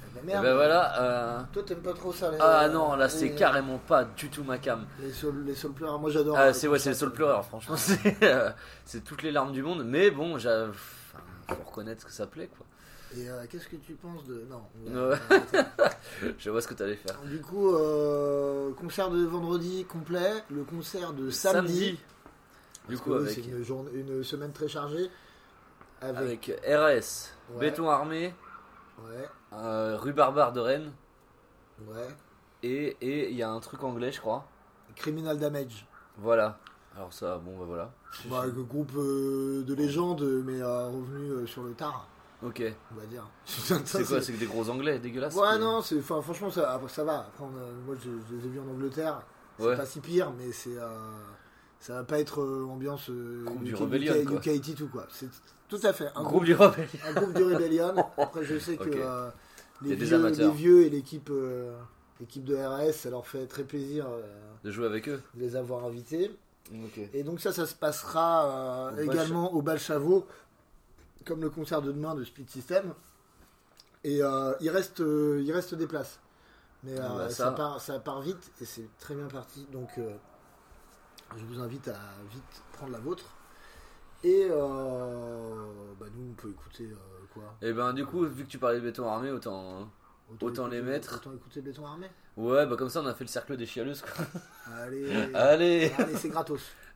Bah Et merde. ben voilà. Toi t'aimes pas trop ça Ah non, là c'est carrément pas du tout ma cam. Les soul pleureurs, moi j'adore. C'est le soul pleureur, franchement. C'est toutes les larmes du monde. Mais bon, faut reconnaître que ça plaît quoi. Et qu'est-ce que tu penses de... Non. Je vois ce que t'allais faire. Du coup, concert de vendredi complet, le concert de samedi. Du coup, avec... c'est une semaine très chargée. Avec RS, Ouais. Béton Armé, Ouais, Rue Barbare de Rennes, ouais. et il y a un truc anglais, je crois. Criminal Damage. Voilà. Alors ça, bon bah voilà. Bah, le groupe de légende, mais revenu sur le tard, Ok. on va dire. C'est quoi? C'est des gros anglais dégueulasses? Ouais, non, franchement, ça va. Après, moi, je les ai vus en Angleterre. C'est Ouais. pas si pire, mais ça va pas être ambiance Groupe du UK, Rebellion, quoi. UK 82, quoi. C'est tout à fait. Groupe du Rebellion. Un groupe du Rebellion. Après, je sais que Ok. les, Y a des vieux, amateurs. les vieux et l'équipe de RS, ça leur fait très plaisir De jouer avec eux. de les avoir invités. Ok. Et donc ça se passera Au également au Bal Chavot, comme le concert de demain de Split System. Et il reste des places. Mais bah ça part vite et c'est très bien parti. Donc je vous invite à vite prendre la vôtre. Et nous on peut écouter quoi. Et ben du coup, vu que tu parlais de Béton Armé, autant les mettre. Autant écouter Béton Armé. Ouais, bah comme ça on a fait le cercle des chialeuses quoi. Allez, Allez. c'est gratos.